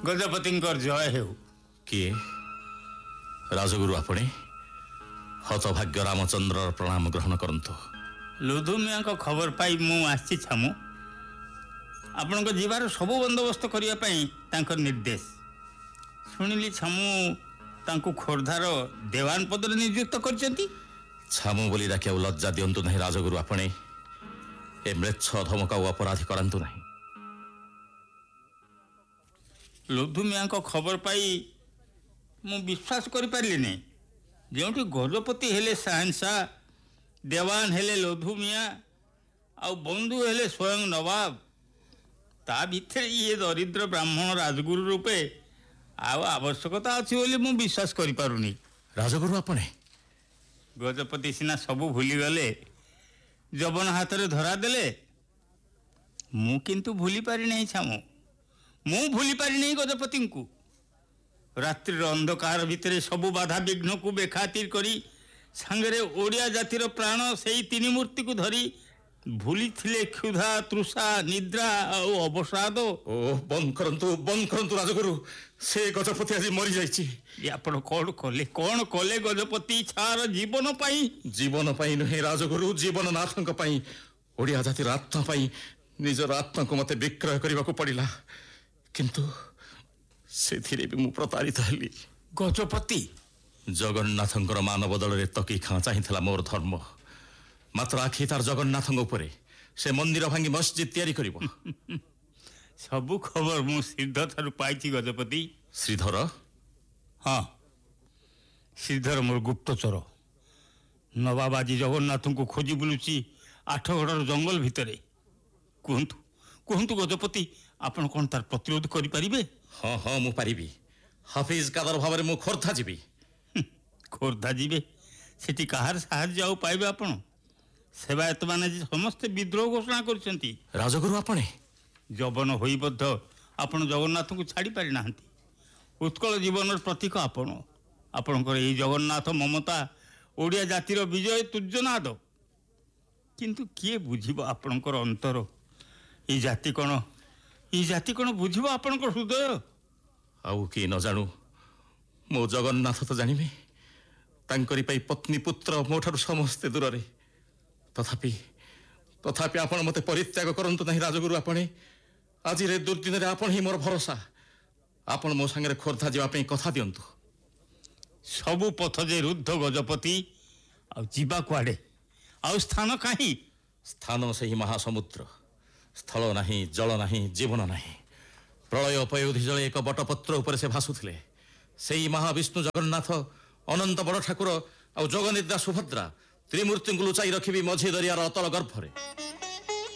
गजपतिंकर जय हेउ। किए राजगुरु आपणे हतभाग्य रामचंद्र प्रणाम ग्रहण करंतु। लुधुमिया को खबर पाई मु आसी छामु आपण को जीवार सबु बंदोबस्त करिया पई तांकर निर्देश सुनिली छामु तांको खोरधार देवान पदरे नियुक्त करचंती। छामु बोली डाकिया लज्जा दियंतु नहीं राजगुरु आपणे ए मृच्छ धमका अपराधी करंतु नहीं। लुधुमिया को खबर पाई मु विश्वास करि पारली नहीं जोंठी गजपति हेले शहनशाह देवान हेले लुधुमिया आ बंधु हेले स्वयं नवाब ता भितर ये दरिद्र ब्राह्मण राजगुरु रूपे आवश्यकता अच्छी बोली मु विश्वास करि पारुनी। राजगुरु आपणे गजपति सिना सबू भूली गले जबन हाथ रे धरा देले मु किंतु भूली पारि नहीं छामु मु भूली पारि नहीं गजपति को रात्रि अंधकार भितर सबू बाधा विघ्न को बेखातिर करी सांगरे ओडिया जातिर प्राण सेई तीन मूर्ति को धरी भूली थिले क्षुधा तृषा निद्रा और अवसाद। ओ बंद करंतु राजगुरु से गजपति आज मरी जाइछि। आपण कौन कले गजपति छार जीवन पाई नुहे राजगुरु जीवन नाथंक पाई ओडिया जातिर आत्मा पाई निजर आत्मा को मते विक्रय करबा को पड़िला किंतु सेथिरे भी मु प्रतारित हली। गजपति जगन्नाथंकर मान बदल रे तकी खां चाहिथिला मोर धर्म मात्र आखि तार जगन्नाथंग उपरे से मंदिर भांगी मस्जिद तैयारी करिवो। सबु खबर मु श्रीधर थारु पाइछि गजपति। श्रीधर? हाँ श्रीधर मोर गुप्तचर नवाब आज जगन्नाथ को खोजी बुलुची 8 गड़र जंगल भितरे। कहतु गजपति आपण कौन तार प्रतिरोध करि परिबे? हाँ हाँ मु पारिबी हाफिज कादर भाव मु खोर्धा जीवी। खोर्धा जीवे सेठी कहार साहाय्य आउ पाइबे आपण? सेवायत माने समस्त विद्रोह घोषणा करछंती। राजगुरु आपणे जवन होई बद्ध आपण जगन्नाथ को छाड़ी पारि नाहंती। उत्कल जीवन प्रतीक आपणकर एई जगन्नाथ ममता ओडिया जातिर विजय तुर्यनाद किंतु किए बुझिबो आपणकर अंतर ई जाति कोन बुझिबो आपणकर हृदय? आउ कि न जानु मो जगन्नाथ तो जानिबे तांकरी पाई पत्नी पुत्र मोठारु समस्ते दूर रे तथापि आपण मते परित्याग करंतु नहीं राजगुरु आपणे आज रे दुर्दिन रे आपण ही मोर भरोसा आपण मो संगे खोर्धा जीवा पे कथा दियंतु। सबु पथ जे रुद्ध गजपति आ जीवा कुआडे आ स्थान काहे? स्थान सही महासमुद्र स्थल नहीं जल नहीं जीवन नहीं प्रलय पयोधि जले एक बटपत्र ऊपर से भासुथिले सेई महाविष्णु जगन्नाथ अनंत बड़ ठाकुर आ जगनिद्रा सुभद्रा त्रिमूर्ति को लुचाई रखी मझी दरियार अतल गर्भरे।